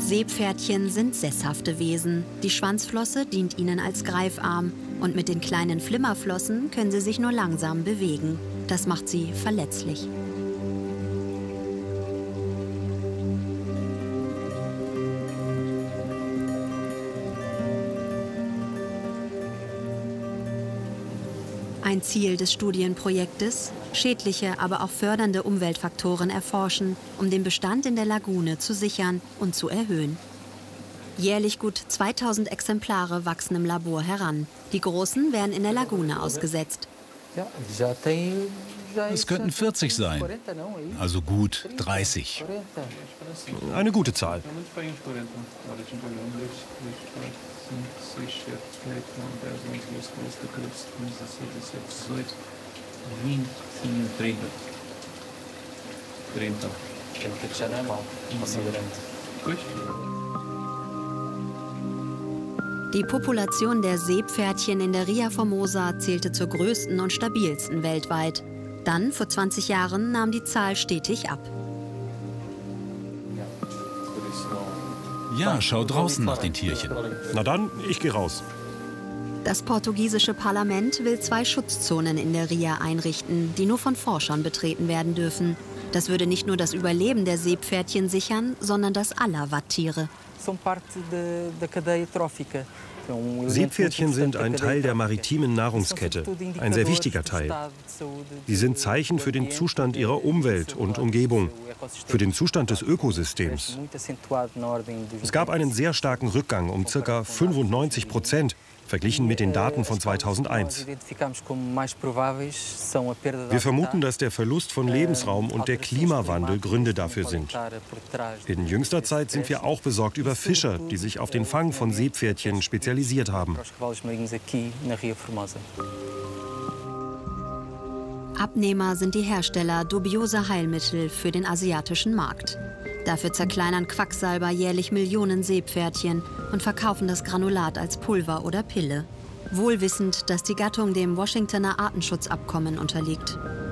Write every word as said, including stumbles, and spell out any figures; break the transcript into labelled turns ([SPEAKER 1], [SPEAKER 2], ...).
[SPEAKER 1] Seepferdchen sind sesshafte Wesen. Die Schwanzflosse dient ihnen als Greifarm. Und mit den kleinen Flimmerflossen können sie sich nur langsam bewegen. Das macht sie verletzlich. Ein Ziel des Studienprojektes: schädliche, aber auch fördernde Umweltfaktoren erforschen, um den Bestand in der Lagune zu sichern und zu erhöhen. Jährlich gut zweitausend Exemplare wachsen im Labor heran. Die großen werden in der Lagune ausgesetzt.
[SPEAKER 2] Es könnten vierzig sein, also gut dreißig.
[SPEAKER 3] Eine gute Zahl.
[SPEAKER 1] Die Population der Seepferdchen in der Ria Formosa zählte zur größten und stabilsten weltweit. Dann, vor zwanzig Jahren, nahm die Zahl stetig ab.
[SPEAKER 2] Ja, schau draußen nach den Tierchen.
[SPEAKER 3] Na dann, ich gehe raus.
[SPEAKER 1] Das portugiesische Parlament will zwei Schutzzonen in der Ria einrichten, die nur von Forschern betreten werden dürfen. Das würde nicht nur das Überleben der Seepferdchen sichern, sondern das aller Watttiere.
[SPEAKER 3] Seepferdchen sind ein Teil der maritimen Nahrungskette, ein sehr wichtiger Teil. Sie sind Zeichen für den Zustand ihrer Umwelt und Umgebung, für den Zustand des Ökosystems. Es gab einen sehr starken Rückgang um ca. fünfundneunzig Prozent, verglichen mit den Daten von zweitausendeins. Wir vermuten, dass der Verlust von Lebensraum und der Klimawandel Gründe dafür sind. In jüngster Zeit sind wir auch besorgt über Fischer, die sich auf den Fang von Seepferdchen spezialisiert haben.
[SPEAKER 1] Abnehmer sind die Hersteller dubioser Heilmittel für den asiatischen Markt. Dafür zerkleinern Quacksalber jährlich Millionen Seepferdchen und verkaufen das Granulat als Pulver oder Pille. Wohl wissend, dass die Gattung dem Washingtoner Artenschutzabkommen unterliegt.